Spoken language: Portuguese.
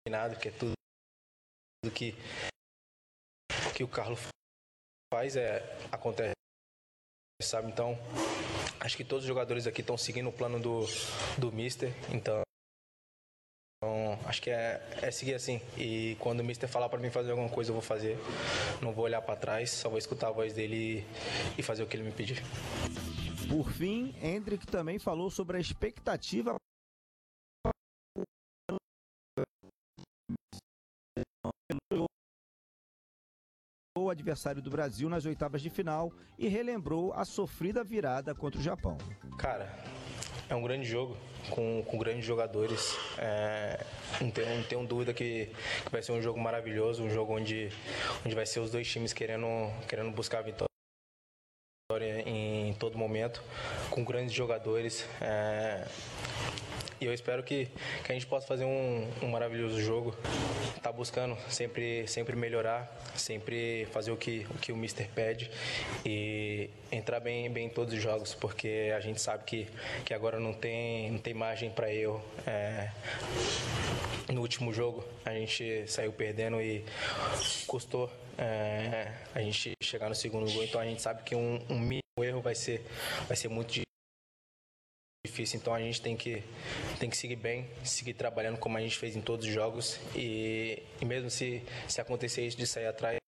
que é tudo que o Carlos faz acontece, sabe? Então, acho que todos os jogadores aqui estão seguindo o plano do Mister, então acho que é seguir assim. E quando o Mister falar para mim fazer alguma coisa, eu vou fazer. Não vou olhar para trás, só vou escutar a voz dele e fazer o que ele me pedir. Por fim, Endrick também falou sobre a expectativa o adversário do Brasil nas oitavas de final e relembrou a sofrida virada contra o Japão. Cara, é um grande jogo com grandes jogadores. Não tenho dúvida que vai ser um jogo maravilhoso, um jogo onde vai ser os dois times querendo buscar a vitória em todo momento, com grandes jogadores. E eu espero que a gente possa fazer um maravilhoso jogo. Tá buscando sempre melhorar, sempre fazer o que o Mister pede e entrar bem em todos os jogos, porque a gente sabe que agora não tem margem para erro. No último jogo a gente saiu perdendo e custou a gente chegar no segundo gol, então a gente sabe que um mínimo erro vai ser muito difícil, então a gente tem que seguir bem, seguir trabalhando como a gente fez em todos os jogos e mesmo se acontecer isso de sair atrás,